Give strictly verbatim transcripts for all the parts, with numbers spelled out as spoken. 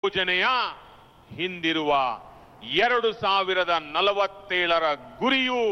ಯೋಜನೆಯ ಹಿಂದಿರುವ ಎರಡು ಸಾವಿರದ ನಲವತ್ತೇಳರ ಗುರಿಯು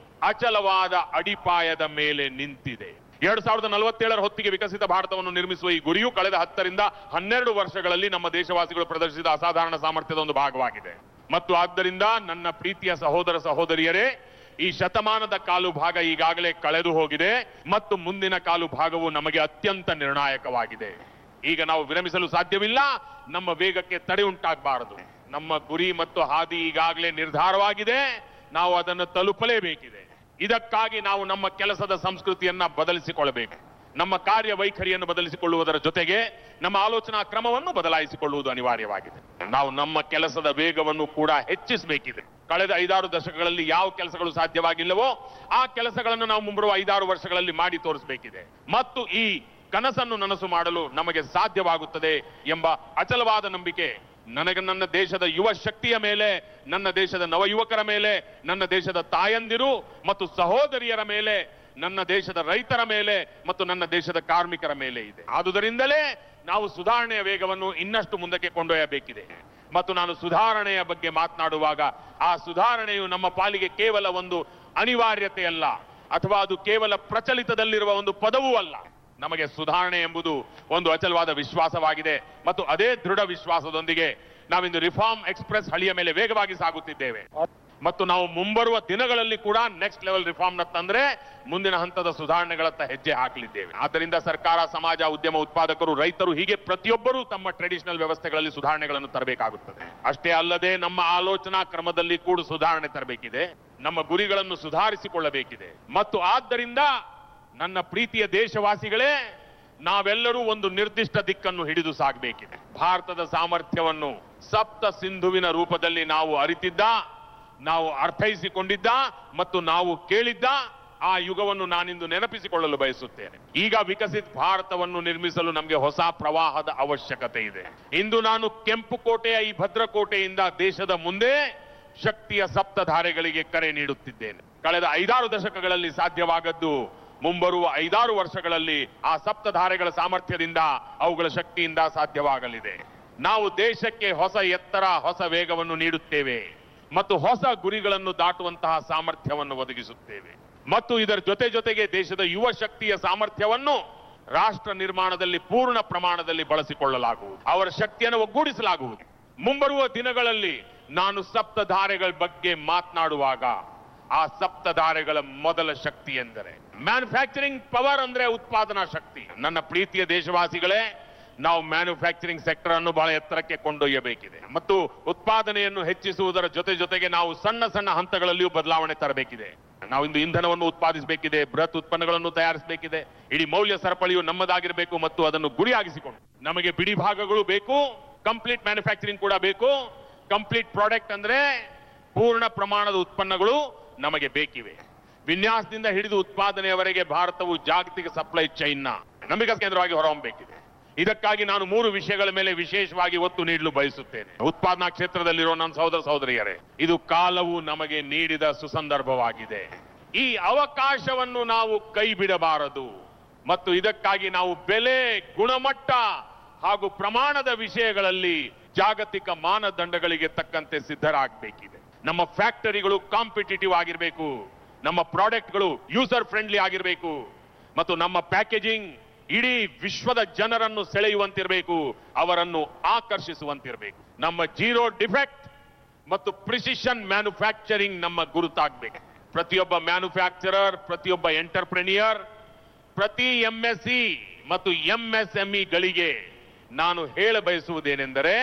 ಅಚಲವಾದ ಅಡಿಪಾಯದ ಮೇಲೆ ನಿಂತಿದೆ. ಎರಡು ಸಾವಿರದ ನಲವತ್ತೇಳರ ಹೊತ್ತಿಗೆ ವಿಕಸಿತ ಭಾರತವನ್ನು ನಿರ್ಮಿಸುವ ಈ ಗುರಿಯು ಕಳೆದ ಹತ್ತರಿಂದ ಹನ್ನೆರಡು ವರ್ಷಗಳಲ್ಲಿ ನಮ್ಮ ದೇಶವಾಸಿಗಳು ಪ್ರದರ್ಶಿಸಿದ ಅಸಾಧಾರಣ ಸಾಮರ್ಥ್ಯದ ಒಂದು ಭಾಗವಾಗಿದೆ. ಮತ್ತು ಆದ್ದರಿಂದ ನನ್ನ ಪ್ರೀತಿಯ ಸಹೋದರ ಸಹೋದರಿಯರೇ, ಈ ಶತಮಾನದ ಕಾಲು ಭಾಗ ಈಗಾಗಲೇ ಕಳೆದು ಹೋಗಿದೆ ಮತ್ತು ಮುಂದಿನ ಕಾಲು ಭಾಗವು ನಮಗೆ ಅತ್ಯಂತ ನಿರ್ಣಾಯಕವಾಗಿದೆ. ಈಗ ನಾವು ವಿರಮಿಸಲು ಸಾಧ್ಯವಿಲ್ಲ. ನಮ್ಮ ವೇಗಕ್ಕೆ ತಡೆ ಉಂಟಾಗಬಾರದು. ನಮ್ಮ ಗುರಿ ಮತ್ತು ಹಾದಿ ಈಗಾಗಲೇ ನಿರ್ಧಾರವಾಗಿದೆ. ನಾವು ಅದನ್ನು ತಲುಪಲೇಬೇಕಿದೆ. ಇದಕ್ಕಾಗಿ ನಾವು ನಮ್ಮ ಕೆಲಸದ ಸಂಸ್ಕೃತಿಯನ್ನ ಬದಲಿಸಿಕೊಳ್ಳಬೇಕು. ನಮ್ಮ ಕಾರ್ಯ ವೈಖರಿಯನ್ನು ಬದಲಿಸಿಕೊಳ್ಳುವುದರ ಜೊತೆಗೆ ನಮ್ಮ ಆಲೋಚನಾ ಕ್ರಮವನ್ನು ಬದಲಾಯಿಸಿಕೊಳ್ಳುವುದು ಅನಿವಾರ್ಯವಾಗಿದೆ. ನಾವು ನಮ್ಮ ಕೆಲಸದ ವೇಗವನ್ನು ಕೂಡ ಹೆಚ್ಚಿಸಬೇಕಿದೆ. ಕಳೆದ ಐದಾರು ದಶಕಗಳಲ್ಲಿ ಯಾವ ಕೆಲಸಗಳು ಸಾಧ್ಯವಾಗಿಲ್ಲವೋ ಆ ಕೆಲಸಗಳನ್ನು ನಾವು ಮುಂಬರುವ ಐದಾರು ವರ್ಷಗಳಲ್ಲಿ ಮಾಡಿ ತೋರಿಸಬೇಕಿದೆ. ಮತ್ತು ಈ ಕನಸನ್ನು ನನಸು ಮಾಡಲು ನಮಗೆ ಸಾಧ್ಯವಾಗುತ್ತದೆ ಎಂಬ ಅಚಲವಾದ ನಂಬಿಕೆ ನನಗೆ ನನ್ನ ದೇಶದ ಯುವ ಶಕ್ತಿಯ ಮೇಲೆ, ನನ್ನ ದೇಶದ ನವಯುವಕರ ಮೇಲೆ, ನನ್ನ ದೇಶದ ತಾಯಂದಿರು ಮತ್ತು ಸಹೋದರಿಯರ ಮೇಲೆ, ನನ್ನ ದೇಶದ ರೈತರ ಮೇಲೆ ಮತ್ತು ನನ್ನ ದೇಶದ ಕಾರ್ಮಿಕರ ಮೇಲೆ ಇದೆ. ಆದುದರಿಂದಲೇ ನಾವು ಸುಧಾರಣೆಯ ವೇಗವನ್ನು ಇನ್ನಷ್ಟು ಮುಂದಕ್ಕೆ ಕೊಂಡೊಯ್ಯಬೇಕಿದೆ. ಮತ್ತು ನಾನು ಸುಧಾರಣೆಯ ಬಗ್ಗೆ ಮಾತನಾಡುವಾಗ ಆ ಸುಧಾರಣೆಯು ನಮ್ಮ ಪಾಲಿಗೆ ಕೇವಲ ಒಂದು ಅನಿವಾರ್ಯತೆಯಲ್ಲ, ಅಥವಾ ಅದು ಕೇವಲ ಪ್ರಚಲಿತದಲ್ಲಿರುವ ಒಂದು ಪದವೂ ಅಲ್ಲ. ನಮಗೆ ಸುಧಾರಣೆ ಎಂಬುದು ಒಂದು ಅಚಲವಾದ ವಿಶ್ವಾಸವಾಗಿದೆ. ಮತ್ತು ಅದೇ ದೃಢ ವಿಶ್ವಾಸದೊಂದಿಗೆ ನಾವಿಂದು ರಿಫಾರ್ಮ್ ಎಕ್ಸ್ಪ್ರೆಸ್ ಹಳಿಯ ಮೇಲೆ ವೇಗವಾಗಿ ಸಾಗುತ್ತಿದ್ದೇವೆ. ಮತ್ತು ನಾವು ಮುಂಬರುವ ದಿನಗಳಲ್ಲಿ ಕೂಡ ನೆಕ್ಸ್ಟ್ ಲೆವೆಲ್ ರಿಫಾರ್ಮ್ ನ ತಂದ್ರೆ ಮುಂದಿನ ಹಂತದ ಸುಧಾರಣೆಗಳತ್ತ ಹೆಜ್ಜೆ ಹಾಕಲಿದ್ದೇವೆ. ಆದ್ದರಿಂದ ಸರ್ಕಾರ, ಸಮಾಜ, ಉದ್ಯಮ, ಉತ್ಪಾದಕರು, ರೈತರು, ಹೀಗೆ ಪ್ರತಿಯೊಬ್ಬರೂ ತಮ್ಮ ಟ್ರೆಡಿಷನಲ್ ವ್ಯವಸ್ಥೆಗಳಲ್ಲಿ ಸುಧಾರಣೆಗಳನ್ನು ತರಬೇಕಾಗುತ್ತದೆ. ಅಷ್ಟೇ ಅಲ್ಲದೆ ನಮ್ಮ ಆಲೋಚನಾ ಕ್ರಮದಲ್ಲಿ ಕೂಡ ಸುಧಾರಣೆ ತರಬೇಕಿದೆ. ನಮ್ಮ ಗುರಿಗಳನ್ನು ಸುಧಾರಿಸಿಕೊಳ್ಳಬೇಕಿದೆ. ಮತ್ತು ಆದ್ದರಿಂದ ನನ್ನ ಪ್ರೀತಿಯ ದೇಶವಾಸಿಗಳೇ, ನಾವೆಲ್ಲರೂ ಒಂದು ನಿರ್ದಿಷ್ಟ ದಿಕ್ಕನ್ನು ಹಿಡಿದು ಸಾಗಬೇಕಿದೆ. ಭಾರತದ ಸಾಮರ್ಥ್ಯವನ್ನು ಸಪ್ತ ಸಿಂಧುವಿನ ರೂಪದಲ್ಲಿ ನಾವು ಅರಿತಿದ್ದ, ನಾವು ಅರ್ಥೈಸಿಕೊಂಡಿದ್ದ ಮತ್ತು ನಾವು ಕೇಳಿದ್ದ ಆ ಯುಗವನ್ನು ನಾನಿಂದು ನೆನಪಿಸಿಕೊಳ್ಳಲು ಬಯಸುತ್ತೇನೆ. ಈಗ ವಿಕಸಿತ ಭಾರತವನ್ನು ನಿರ್ಮಿಸಲು ನಮಗೆ ಹೊಸ ಪ್ರವಾಹದ ಅವಶ್ಯಕತೆ ಇದೆ. ಇಂದು ನಾನು ಕೆಂಪು ಕೋಟೆಯ ಈ ಭದ್ರಕೋಟೆಯಿಂದ ದೇಶದ ಮುಂದೆ ಶಕ್ತಿಯ ಸಪ್ತಧಾರೆಗಳಿಗೆ ಕರೆ ನೀಡುತ್ತಿದ್ದೇನೆ. ಕಳೆದ ಐದಾರು ದಶಕಗಳಲ್ಲಿ ಸಾಧ್ಯವಾಗದ್ದು ಮುಂಬರುವ ಐದಾರು ವರ್ಷಗಳಲ್ಲಿ ಆ ಸಪ್ತಧಾರೆಗಳ ಸಾಮರ್ಥ್ಯದಿಂದ, ಅವುಗಳ ಶಕ್ತಿಯಿಂದ ಸಾಧ್ಯವಾಗಲಿದೆ. ನಾವು ದೇಶಕ್ಕೆ ಹೊಸ ಎತ್ತರ, ಹೊಸ ವೇಗವನ್ನು ನೀಡುತ್ತೇವೆ ಮತ್ತು ಹೊಸ ಗುರಿಗಳನ್ನು ದಾಟುವಂತಹ ಸಾಮರ್ಥ್ಯವನ್ನು ಒದಗಿಸುತ್ತೇವೆ. ಮತ್ತು ಇದರ ಜೊತೆ ಜೊತೆಗೆ ದೇಶದ ಯುವ ಶಕ್ತಿಯ ಸಾಮರ್ಥ್ಯವನ್ನು ರಾಷ್ಟ್ರ ನಿರ್ಮಾಣದಲ್ಲಿ ಪೂರ್ಣ ಪ್ರಮಾಣದಲ್ಲಿ ಬಳಸಿಕೊಳ್ಳಲಾಗುವುದು. ಅವರ ಶಕ್ತಿಯನ್ನು ಒಗ್ಗೂಡಿಸಲಾಗುವುದು. ಮುಂಬರುವ ದಿನಗಳಲ್ಲಿ ನಾನು ಸಪ್ತಧಾರೆಗಳ ಬಗ್ಗೆ ಮಾತನಾಡುವಾಗ ಆ ಸಪ್ತಧಾರೆಗಳ ಮೊದಲ ಶಕ್ತಿ ಎಂದರೆ ಮ್ಯಾನುಫ್ಯಾಕ್ಚರಿಂಗ್ ಪವರ್, ಅಂದ್ರೆ ಉತ್ಪಾದನಾ ಶಕ್ತಿ. ನನ್ನ ಪ್ರೀತಿಯ ದೇಶವಾಸಿಗಳೇ, ನಾವು ಮ್ಯಾನುಫ್ಯಾಕ್ಚರಿಂಗ್ ಸೆಕ್ಟರ್ ಅನ್ನು ಬಹಳ ಎತ್ತರಕ್ಕೆ ಕೊಂಡೊಯ್ಯಬೇಕಿದೆ ಮತ್ತು ಉತ್ಪಾದನೆಯನ್ನು ಹೆಚ್ಚಿಸುವುದರ ಜೊತೆ ಜೊತೆಗೆ ನಾವು ಸಣ್ಣ ಸಣ್ಣ ಹಂತಗಳಲ್ಲಿಯೂ ಬದಲಾವಣೆ ತರಬೇಕಿದೆ. ನಾವು ಇಂದು ಇಂಧನವನ್ನು ಉತ್ಪಾದಿಸಬೇಕಿದೆ, ಬೃಹತ್ ಉತ್ಪನ್ನಗಳನ್ನು ತಯಾರಿಸಬೇಕಿದೆ. ಇಡೀ ಮೌಲ್ಯ ಸರಪಳಿಯು ನಮ್ಮದಾಗಿರಬೇಕು ಮತ್ತು ಅದನ್ನು ಗುರಿಯಾಗಿಸಿಕೊಂಡು ನಮಗೆ ಬಿಡಿ ಭಾಗಗಳು ಬೇಕು, ಕಂಪ್ಲೀಟ್ ಮ್ಯಾನುಫ್ಯಾಕ್ಚರಿಂಗ್ ಕೂಡ ಬೇಕು. ಕಂಪ್ಲೀಟ್ ಪ್ರಾಡಕ್ಟ್ ಅಂದ್ರೆ ಪೂರ್ಣ ಪ್ರಮಾಣದ ಉತ್ಪನ್ನಗಳು ನಮಗೆ ಬೇಕಿವೆ. ವಿನ್ಯಾಸದಿಂದ ಹಿಡಿದು ಉತ್ಪಾದನೆಯವರೆಗೆ ಭಾರತವು ಜಾಗತಿಕ ಸಪ್ಲೈ ಚೈನ್ನ ನಂಬಿಕಾ ಕೇಂದ್ರವಾಗಿ ಹೊರಹೊಮ್ಮಬೇಕಿದೆ. ಇದಕ್ಕಾಗಿ ನಾನು ಮೂರು ವಿಷಯಗಳ ಮೇಲೆ ವಿಶೇಷವಾಗಿ ಒತ್ತು ನೀಡಲು ಬಯಸುತ್ತೇನೆ. ಉತ್ಪಾದನಾ ಕ್ಷೇತ್ರದಲ್ಲಿರೋ ನನ್ನ ಸಹೋದರ ಸಹೋದರಿಯರೇ, ಇದು ಕಾಲವು ನಮಗೆ ನೀಡಿದ ಸುಸಂದರ್ಭವಾಗಿದೆ. ಈ ಅವಕಾಶವನ್ನು ನಾವು ಕೈ ಬಿಡಬಾರದು ಮತ್ತು ಇದಕ್ಕಾಗಿ ನಾವು ಬೆಲೆ, ಗುಣಮಟ್ಟ ಹಾಗೂ ಪ್ರಮಾಣದ ವಿಷಯಗಳಲ್ಲಿ ಜಾಗತಿಕ ಮಾನದಂಡಗಳಿಗೆ ತಕ್ಕಂತೆ ಸಿದ್ಧರಾಗಬೇಕಿದೆ. ನಮ್ಮ ಫ್ಯಾಕ್ಟರಿಗಳು ಕಾಂಪಿಟೇಟಿವ್ ಆಗಿರಬೇಕು, ನಮ್ಮ ಪ್ರಾಡಕ್ಟ್ಗಳು ಯೂಸರ್ ಫ್ರೆಂಡ್ಲಿ ಆಗಿರಬೇಕು ಮತ್ತು ನಮ್ಮ ಪ್ಯಾಕೇಜಿಂಗ್ ಇಡೀ ವಿಶ್ವದ ಜನರನ್ನು ಸೆಳೆಯುವಂತಿರಬೇಕು, ಅವರನ್ನು ಆಕರ್ಷಿಸುವಂತಿರಬೇಕು. ನಮ್ಮ ಜೀರೋ ಡಿಫೆಕ್ಟ್ ಮತ್ತು ಪ್ರಿಸಿಷನ್ ಮ್ಯಾನುಫ್ಯಾಕ್ಚರಿಂಗ್ ನಮ್ಮ ಗುರುತಾಗಬೇಕು. ಪ್ರತಿಯೊಬ್ಬ ಮ್ಯಾನುಫ್ಯಾಕ್ಚರರ್, ಪ್ರತಿಯೊಬ್ಬ ಎಂಟರ್ಪ್ರೆನಿಯರ್, ಪ್ರತಿ ಎಂಎಸ್ಸಿ ಮತ್ತು ಎಂಎಸ್ಎಂಇಗಳಿಗೆ ನಾನು ಹೇಳ ಬಯಸುವುದೇನೆಂದರೆ,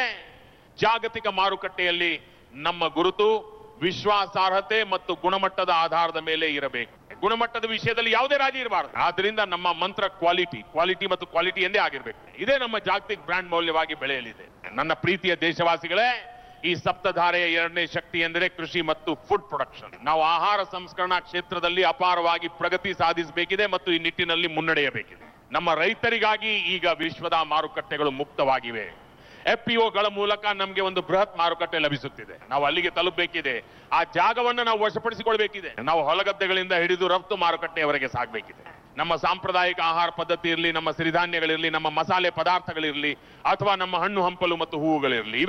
ಜಾಗತಿಕ ಮಾರುಕಟ್ಟೆಯಲ್ಲಿ ನಮ್ಮ ಗುರುತು ವಿಶ್ವಾಸಾರ್ಹತೆ ಮತ್ತು ಗುಣಮಟ್ಟದ ಆಧಾರದ ಮೇಲೆ ಇರಬೇಕು. ಗುಣಮಟ್ಟದ ವಿಷಯದಲ್ಲಿ ಯಾವುದೇ ರಾಜಿ ಇರಬಾರದು. ಆದ್ರಿಂದ ನಮ್ಮ ಮಂತ್ರ ಕ್ವಾಲಿಟಿ, ಕ್ವಾಲಿಟಿ ಮತ್ತು ಕ್ವಾಲಿಟಿ ಎಂದೇ ಆಗಿರಬೇಕು. ಇದೇ ನಮ್ಮ ಜಾಗತಿಕ ಬ್ರ್ಯಾಂಡ್ ಮೌಲ್ಯವಾಗಿ ಬೆಳೆಯಲಿದೆ. ನನ್ನ ಪ್ರೀತಿಯ ದೇಶವಾಸಿಗಳೇ, ಈ ಸಪ್ತಧಾರೆಯ ಎರಡನೇ ಶಕ್ತಿ ಎಂದರೆ ಕೃಷಿ ಮತ್ತು ಫುಡ್ ಪ್ರೊಡಕ್ಷನ್. ನಾವು ಆಹಾರ ಸಂಸ್ಕರಣಾ ಕ್ಷೇತ್ರದಲ್ಲಿ ಅಪಾರವಾಗಿ ಪ್ರಗತಿ ಸಾಧಿಸಬೇಕಿದೆ ಮತ್ತು ಈ ನಿಟ್ಟಿನಲ್ಲಿ ಮುನ್ನಡೆಯಬೇಕಿದೆ. ನಮ್ಮ ರೈತರಿಗಾಗಿ ಈಗ ವಿಶ್ವದ ಮಾರುಕಟ್ಟೆಗಳು ಮುಕ್ತವಾಗಿವೆ. ಎಫ್ಪಿಒಗಳ ಮೂಲಕ ನಮಗೆ ಒಂದು ಬೃಹತ್ ಮಾರುಕಟ್ಟೆ ಲಭಿಸುತ್ತಿದೆ. ನಾವು ಅಲ್ಲಿಗೆ ತಲುಪಬೇಕಿದೆ. ಆ ಜಾಗವನ್ನು ನಾವು ವಶಪಡಿಸಿಕೊಳ್ಬೇಕಿದೆ. ನಾವು ಹೊಲಗದ್ದೆಗಳಿಂದ ಹಿಡಿದು ರಫ್ತು ಮಾರುಕಟ್ಟೆಯವರೆಗೆ ಸಾಗಬೇಕಿದೆ. ನಮ್ಮ ಸಾಂಪ್ರದಾಯಿಕ ಆಹಾರ ಪದ್ಧತಿ ಇರಲಿ, ನಮ್ಮ ಸಿರಿಧಾನ್ಯಗಳಿರಲಿ, ನಮ್ಮ ಮಸಾಲೆ ಪದಾರ್ಥಗಳಿರಲಿ, ಅಥವಾ ನಮ್ಮ ಹಣ್ಣು ಹಂಪಲು ಮತ್ತು ಹೂವುಗಳಿರಲಿ,